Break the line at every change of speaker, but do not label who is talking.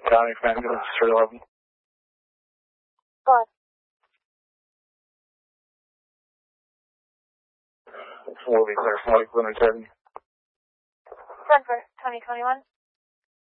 County from ambulance 311.
What?
Will be clear for Mike Leonard 7.
Denver, 2021.